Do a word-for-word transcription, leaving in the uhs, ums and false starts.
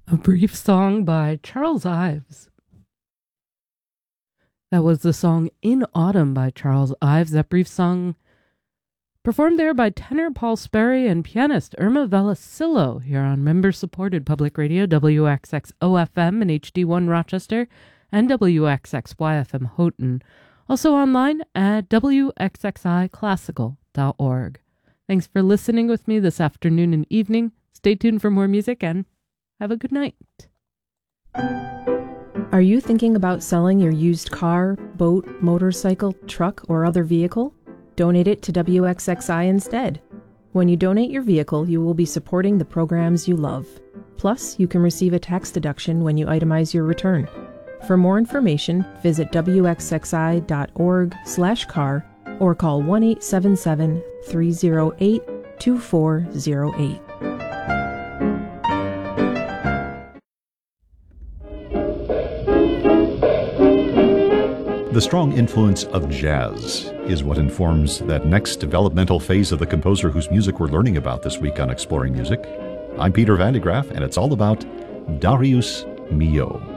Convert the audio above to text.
A brief song by Charles Ives. That was the song In Autumn by Charles Ives. That brief song performed there by tenor Paul Sperry and pianist Irma Vellicillo here on member-supported public radio W X X O F M and H D one Rochester and W X X Y F M Houghton. Also online at W X X I classical dot org. Thanks for listening with me this afternoon and evening. Stay tuned for more music and have a good night. Are you thinking about selling your used car, boat, motorcycle, truck, or other vehicle? Donate it to W X X I instead. When you donate your vehicle, you will be supporting the programs you love. Plus, you can receive a tax deduction when you itemize your return. For more information, visit W X X I dot org slash car or call one eight seven seven, three oh eight, two four oh eight. The strong influence of jazz is what informs that next developmental phase of the composer whose music we're learning about this week on Exploring Music. I'm Peter Van de Graaff, and it's all about Darius Milhaud.